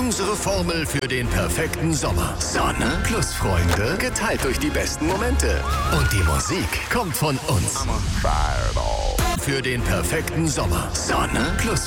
Unsere Formel für den perfekten Sommer. Sonne plus Freunde, geteilt durch die besten Momente. Und die Musik kommt von uns. Für den perfekten Sommer. Sonne plus